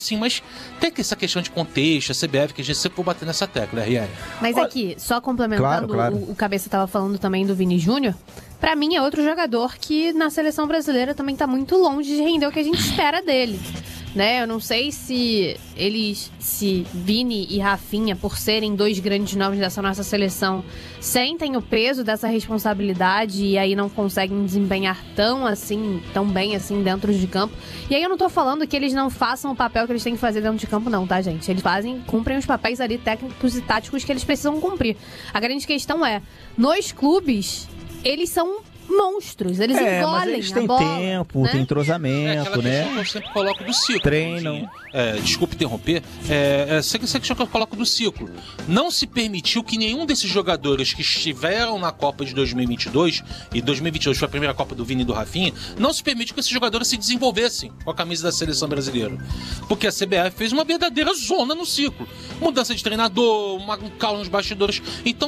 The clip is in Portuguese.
Sim, mas tem essa questão de contexto, a CBF, que a gente sempre for bater nessa tecla, RL. Mas aqui, só complementando, Claro. O Cabeça estava falando também do Vini Júnior, pra mim é outro jogador que na seleção brasileira também tá muito longe de render o que a gente espera dele. Né? Eu não sei se Vini e Rafinha, por serem dois grandes nomes dessa nossa seleção, sentem o peso dessa responsabilidade e aí não conseguem desempenhar tão bem assim dentro de campo. E aí eu não tô falando que eles não façam o papel que eles têm que fazer dentro de campo, não, tá, gente? Eles cumprem os papéis ali técnicos e táticos que eles precisam cumprir. A grande questão é, nos clubes, eles são monstros, eles engolem mas eles têm a bola, tempo, né? tem entrosamento, aquela né? questão que eu sempre coloco do ciclo. Treinam. Desculpe interromper. Essa questão que eu coloco do ciclo. Não se permitiu que nenhum desses jogadores que estiveram na Copa de 2022, e 2022 foi a primeira Copa do Vini e do Rafinha, não se permitiu que esses jogadores se desenvolvessem com a camisa da seleção brasileira. Porque a CBF fez uma verdadeira zona no ciclo. Mudança de treinador, um caos nos bastidores. Então,